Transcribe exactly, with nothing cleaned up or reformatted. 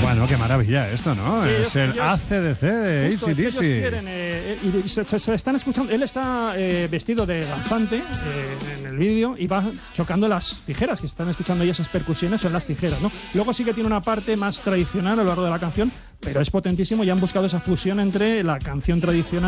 Bueno, qué maravilla esto, ¿no? Sí, es el ellos, A C D C de justo, A C D C. es que ellos quieren, eh, y se, se, se están escuchando. Él está eh, vestido de danzante eh, en el vídeo y va chocando las tijeras, que se están escuchando ahí esas percusiones, son las tijeras, ¿no? Luego sí que tiene una parte más tradicional a lo largo de la canción, pero es potentísimo y han buscado esa fusión entre la canción tradicional